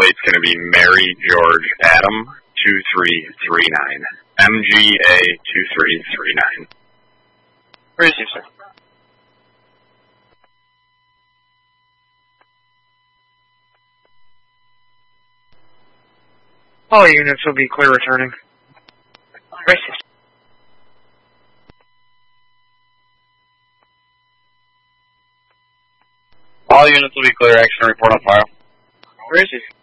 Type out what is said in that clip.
plate's going to be Mary George Adam 2339. MGA 2339. Receive, sir. All units will be clear returning. Receive. All units will be clear. Action report on file. Receive.